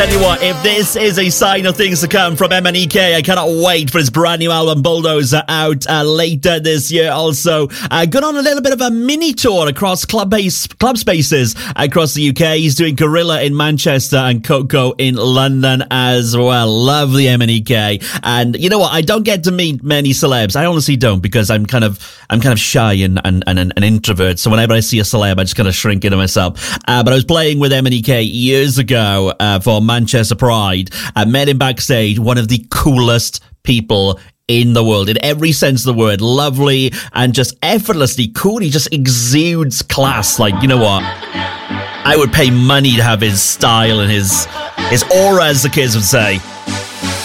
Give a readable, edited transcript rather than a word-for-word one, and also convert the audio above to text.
Tell you what, if this is a sign of things to come from MNEK, I cannot wait for his brand new album Bulldozer out later this year. Also, gone on a little bit of a mini tour across club spaces across the UK. He's doing Gorilla in Manchester and Coco in London as well. Lovely MNEK. And you know what? I don't get to meet many celebs. I honestly don't, because I'm kind of shy and an introvert. So whenever I see a celeb, I just kind of shrink into myself. But I was playing with MNEK years ago for Manchester Pride. I met him backstage. One of the coolest people in the world, in every sense of the word. Lovely and just effortlessly cool. He just exudes class. Like, you know what? I would pay money to have his style and his aura, as the kids would say.